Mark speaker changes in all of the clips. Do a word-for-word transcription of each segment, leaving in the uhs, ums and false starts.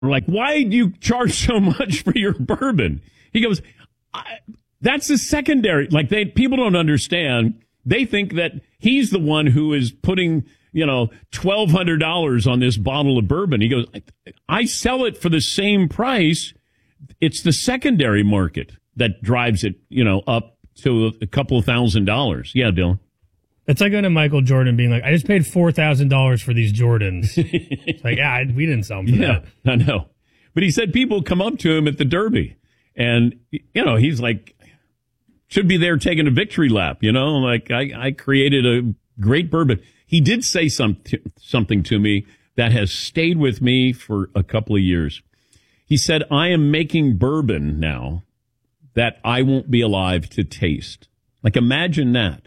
Speaker 1: We're like, why do you charge so much for your bourbon? He goes, I, that's the secondary. Like, they people don't understand. They think that he's the one who is putting, you know, twelve hundred dollars on this bottle of bourbon. He goes, I sell it for the same price. It's the secondary market that drives it, you know, up to a couple of thousand dollars. Yeah, Dylan.
Speaker 2: It's like going to Michael Jordan being like, I just paid four thousand dollars for these Jordans. It's like, yeah, we didn't sell them for
Speaker 1: yeah,
Speaker 2: that.
Speaker 1: I know. But he said people come up to him at the Derby, and, you know, he's like, should be there taking a victory lap, you know? Like, I, I created a great bourbon. He did say some, something to me that has stayed with me for a couple of years. He said, I am making bourbon now that I won't be alive to taste. Like, imagine that.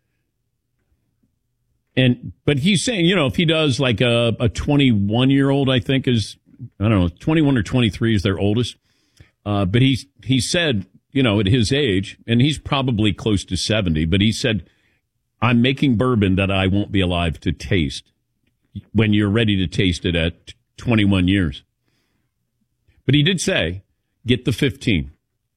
Speaker 1: And, but he's saying, you know, if he does like a, a twenty-one year old, I think is, I don't know, twenty-one or twenty-three is their oldest. Uh, but he, he said, you know, at his age, and he's probably close to seventy, but he said, I'm making bourbon that I won't be alive to taste when you're ready to taste it at twenty-one years. But he did say, get the fifteen.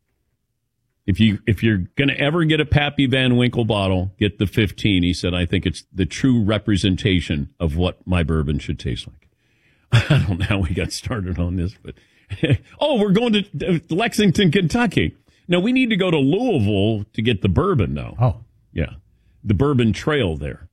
Speaker 1: If you if you're going to ever get a Pappy Van Winkle bottle, get the fifteen. He said, I think it's the true representation of what my bourbon should taste like. I don't know how we got started on this, but oh, we're going to Lexington, Kentucky. No, we need to go to Louisville to get the bourbon, though.
Speaker 3: Oh,
Speaker 1: yeah, the Bourbon Trail there.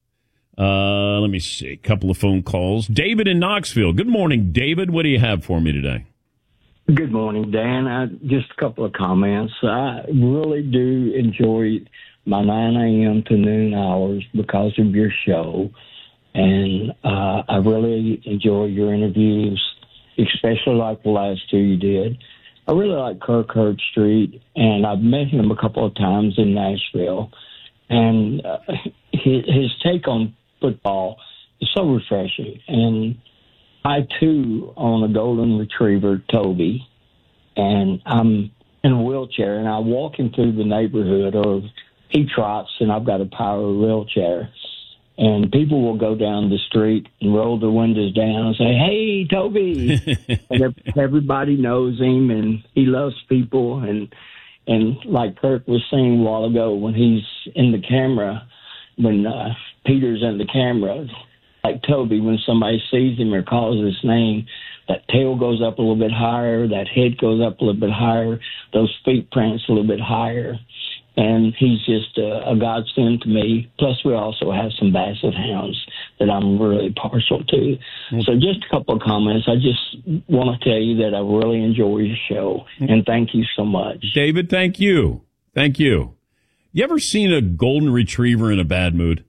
Speaker 1: Uh, let me see, a couple of phone calls. David in Knoxville. Good morning, David. What do you have for me today?
Speaker 4: Good morning, Dan. I, just a couple of comments. I really do enjoy my nine a.m. to noon hours because of your show. And uh, I really enjoy your interviews, especially like the last two you did. I really like Kirk Herbstreit, and I've met him a couple of times in Nashville. And uh, his, his take on football is so refreshing. And I, too, own a golden retriever, Toby, and I'm in a wheelchair, and I walk him through the neighborhood, or he trots, and I've got a power wheelchair. And people will go down the street and roll their windows down and say, hey, Toby. And everybody knows him, and he loves people. And, and like Kirk was saying a while ago, when he's in the camera, when uh, Peter's in the camera, like Toby, when somebody sees him or calls his name, that tail goes up a little bit higher, that head goes up a little bit higher, those feet prance a little bit higher. And he's just a, a godsend to me. Plus, we also have some Basset Hounds that I'm really partial to. Mm-hmm. So just a couple of comments. I just want to tell you that I really enjoy your show, and thank you so much.
Speaker 1: David, thank you. Thank you. You ever seen a golden retriever in a bad mood?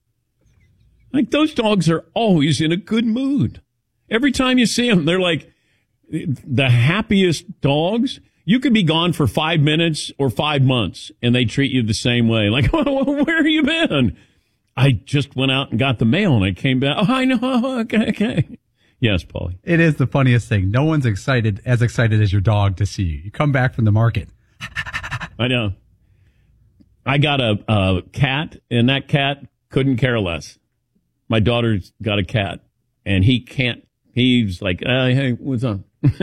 Speaker 1: Like, those dogs are always in a good mood. Every time you see them, they're like the happiest dogs. You could be gone for five minutes or five months, and they treat you the same way. Like, oh, where have you been? I just went out and got the mail, and I came back. Oh, I know. Okay, okay. Yes, Paulie.
Speaker 3: It is the funniest thing. No one's excited as excited as your dog to see you. You come back from the market.
Speaker 1: I know. I got a, a cat, and that cat couldn't care less. My daughter's got a cat, and he can't. He's like, uh, hey, what's up?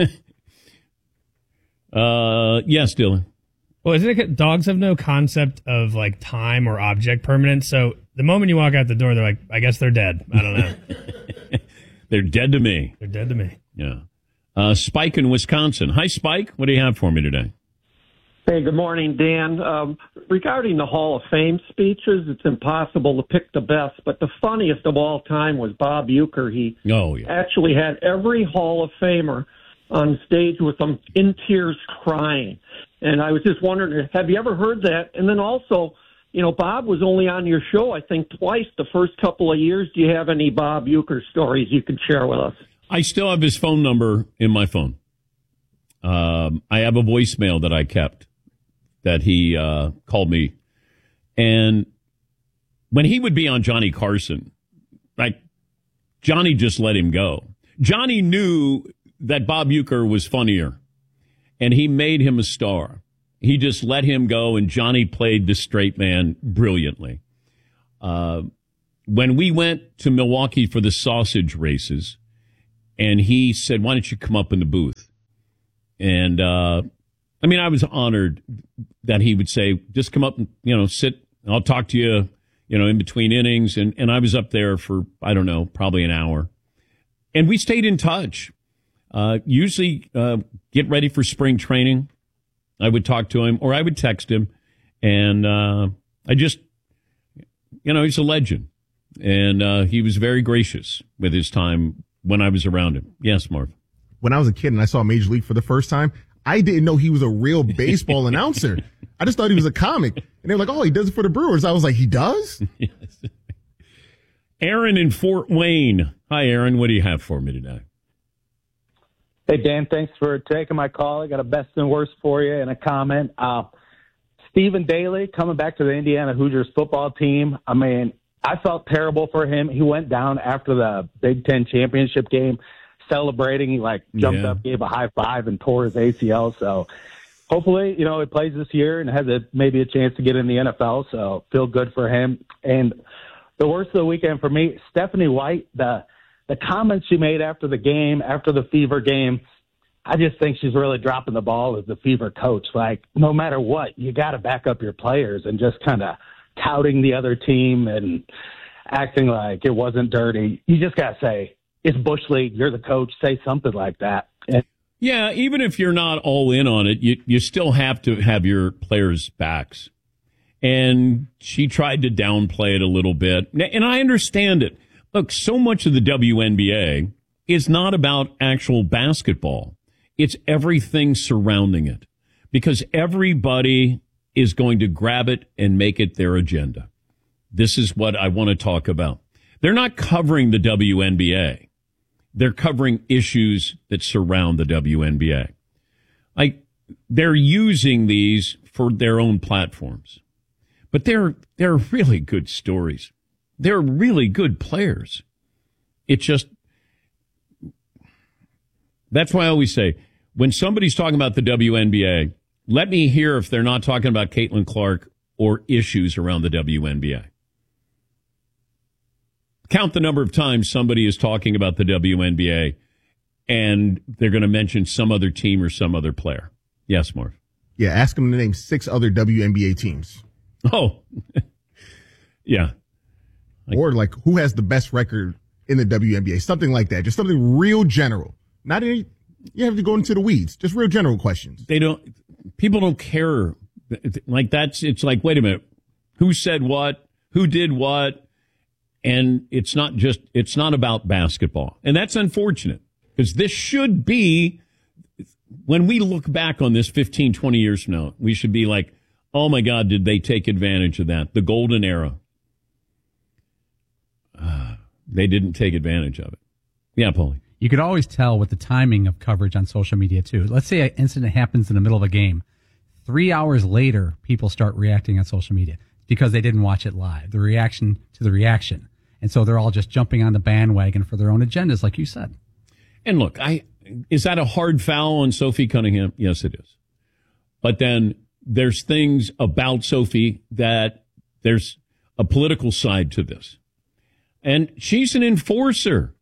Speaker 1: uh, yes, Dylan.
Speaker 2: Well, isn't it dogs have no concept of like time or object permanence? So the moment you walk out the door, they're like, I guess they're dead. I don't know.
Speaker 1: They're dead to me.
Speaker 2: They're dead to me.
Speaker 1: Yeah. Uh, Spike in Wisconsin. Hi, Spike. What do you have for me today?
Speaker 5: Hey, good morning, Dan. Um, regarding the Hall of Fame speeches, it's impossible to pick the best, but the funniest of all time was Bob Uecker. He
Speaker 1: oh, yeah.
Speaker 5: actually had every Hall of Famer on stage with them in tears crying. And I was just wondering, have you ever heard that? And then also, you know, Bob was only on your show, I think, twice the first couple of years. Do you have any Bob Uecker stories you can share with us?
Speaker 1: I still have his phone number in my phone. Um, I have a voicemail that I kept that he uh, called me. And when he would be on Johnny Carson, like, Johnny just let him go. Johnny knew that Bob Uecker was funnier, and he made him a star. He just let him go, and Johnny played the straight man brilliantly. Uh, when we went to Milwaukee for the sausage races, and he said, "Why don't you come up in the booth?" And uh, I mean, I was honored that he would say, "Just come up and, you know, sit. I'll talk to you, you know, in between innings." And and I was up there for, I don't know, probably an hour, and we stayed in touch. Uh, usually, uh, get ready for spring training, I would talk to him, or I would text him, and uh, I just, you know, he's a legend, and uh, he was very gracious with his time when I was around him. Yes, Marv.
Speaker 6: When I was a kid and I saw Major League for the first time, I didn't know he was a real baseball announcer. I just thought he was a comic, and they were like, "Oh, he does it for the Brewers." I was like, "He does?"
Speaker 1: Yes. Aaron in Fort Wayne. Hi, Aaron. What do you have for me today?
Speaker 7: Hey, Dan, thanks for taking my call. I got a best and worst for you and a comment. Uh, Stephen Daly coming back to the Indiana Hoosiers football team. I mean, I felt terrible for him. He went down after the Big Ten championship game celebrating. He, like, jumped
Speaker 1: Yeah.
Speaker 7: up, gave a high five, and tore his A C L. So hopefully, you know, he plays this year and has a, maybe a chance to get in the N F L. So feel good for him. And the worst of the weekend for me, Stephanie White, the the comments she made after the game, after the Fever game, I just think she's really dropping the ball as the Fever coach. Like, no matter what, you got to back up your players, and just kind of touting the other team and acting like it wasn't dirty. You just got to say, it's Bush League, you're the coach, say something like that. And
Speaker 1: Yeah, even if you're not all in on it, you, you still have to have your players' backs. And she tried to downplay it a little bit. And I understand it. Look, so much of the W N B A is not about actual basketball. It's everything surrounding it, because everybody is going to grab it and make it their agenda. This is what I want to talk about. They're not covering the W N B A. They're covering issues that surround the W N B A. Like, they're using these for their own platforms. But they're they're really good stories. They're really good players. It just, that's why I always say, when somebody's talking about the W N B A, let me hear if they're not talking about Caitlin Clark or issues around the W N B A. Count the number of times somebody is talking about the W N B A and they're going to mention some other team or some other player. Yes, Marv.
Speaker 6: Yeah, ask him to name six other W N B A teams.
Speaker 1: Oh, yeah.
Speaker 6: Like, or like, who has the best record in the W N B A? Something like that. Just something real general. Not any, you have to go into the weeds. Just real general questions.
Speaker 1: They don't, people don't care. Like, that's, it's like, wait a minute. Who said what? Who did what? And it's not just, it's not about basketball. And that's unfortunate, because this should be, when we look back on this fifteen, twenty years from now, we should be like, oh my God, did they take advantage of that? The golden era. Uh, they didn't take advantage of it. Yeah, Paulie.
Speaker 3: You could always tell with the timing of coverage on social media, too. Let's say an incident happens in the middle of a game. Three hours later, people start reacting on social media because they didn't watch it live. The reaction to the reaction. And so they're all just jumping on the bandwagon for their own agendas, like you said.
Speaker 1: And look, I is that a hard foul on Sophie Cunningham? Yes, it is. But then there's things about Sophie that there's a political side to this. And she's an enforcer.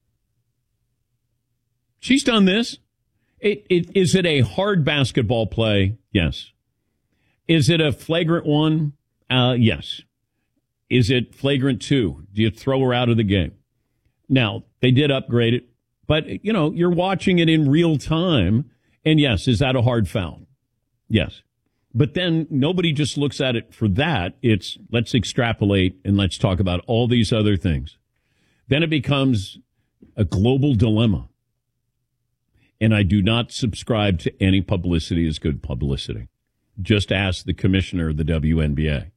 Speaker 1: She's done this. It, it, is it a hard basketball play? Yes. Is it a flagrant one? Uh, yes. Is it flagrant two? Do you throw her out of the game? Now, they did upgrade it, but, you know, you're watching it in real time. And yes, is that a hard foul? Yes. But then nobody just looks at it for that. It's let's extrapolate and let's talk about all these other things. Then it becomes a global dilemma. And I do not subscribe to any publicity as good publicity. Just ask the commissioner of the W N B A.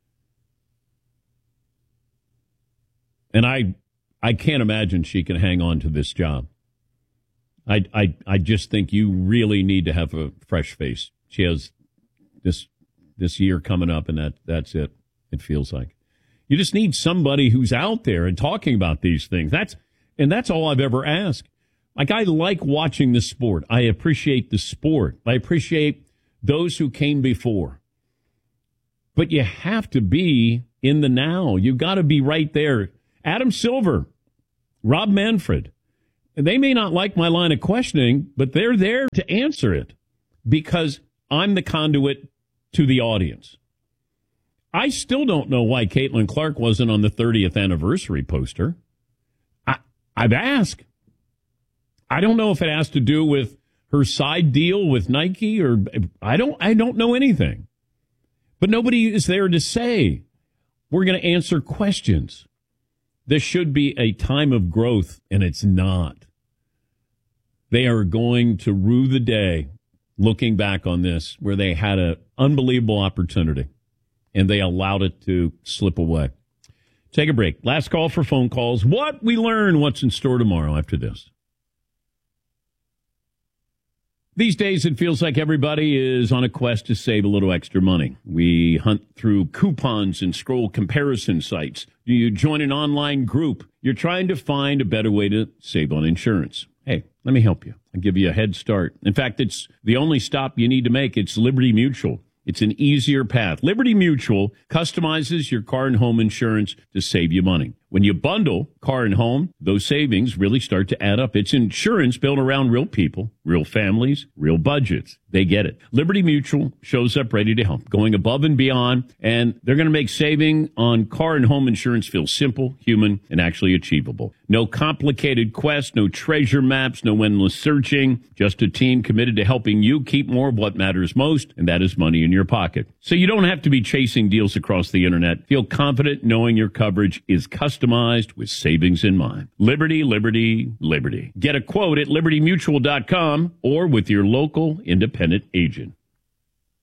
Speaker 1: And I I can't imagine she can hang on to this job. I I I just think you really need to have a fresh face. She has this this year coming up, and that that's it. It feels like you just need somebody who's out there and talking about these things. That's and that's all I've ever asked. Like, I like watching the sport. I appreciate the sport. I appreciate those who came before. But you have to be in the now. You got to be right there. Adam Silver, Rob Manfred, they may not like my line of questioning, but they're there to answer it because I'm the conduit to the audience. I still don't know why Caitlin Clark wasn't on the thirtieth anniversary poster. I, I've asked. I don't know if it has to do with her side deal with Nike or I don't I don't know anything. But nobody is there to say we're going to answer questions. This should be a time of growth, and it's not. They are going to rue the day looking back on this where they had an unbelievable opportunity and they allowed it to slip away. Take a break. Last call for phone calls. What we learn, what's in store tomorrow after this. These days, it feels like everybody is on a quest to save a little extra money. We hunt through coupons and scroll comparison sites. You join an online group. You're trying to find a better way to save on insurance. Hey, let me help you. I'll give you a head start. In fact, it's the only stop you need to make. It's Liberty Mutual. It's an easier path. Liberty Mutual customizes your car and home insurance to save you money. When you bundle car and home, those savings really start to add up. It's insurance built around real people, real families, real budgets. They get it. Liberty Mutual shows up ready to help, going above and beyond, and they're going to make saving on car and home insurance feel simple, human, and actually achievable. No complicated quest, no treasure maps, no endless searching, just a team committed to helping you keep more of what matters most, and that is money in your pocket. So you don't have to be chasing deals across the internet. Feel confident knowing your coverage is customized with savings in mind. Liberty, Liberty, Liberty. Get a quote at liberty mutual dot com or with your local independent agent.